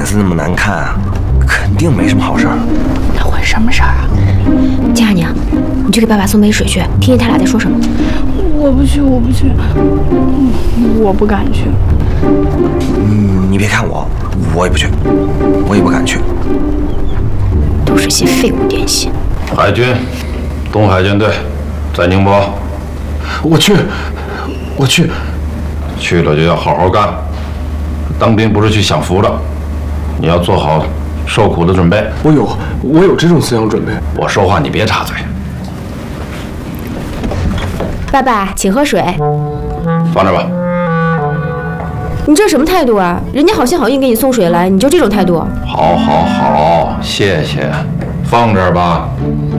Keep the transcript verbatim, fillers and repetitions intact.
子那么难看，肯定没什么好事儿。 那会什么事儿啊？佳娘，你去给爸爸送杯水去，听听他俩在说什么。 我不去，我不去，我不敢去。 嗯，你别看我，我也不去，我也不敢去。 都是些废物点心。 海军，东海舰队，在宁波。 我去，我去。 去了就要好好干。当兵不是去享福的，你要做好受苦的准备。 我有，我有这种思想准备。 我说话你别插嘴。 爸爸，请喝水。 放这吧。 你这什么态度啊？人家好心好意给你送水来，你就这种态度？ 好，好，好，谢谢。放这儿吧。